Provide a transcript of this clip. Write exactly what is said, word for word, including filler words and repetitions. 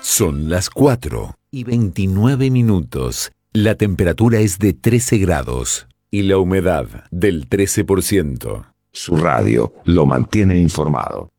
Son las cuatro y veintinueve minutos. La temperatura es de trece grados y la humedad del trece por ciento. Su radio lo mantiene informado.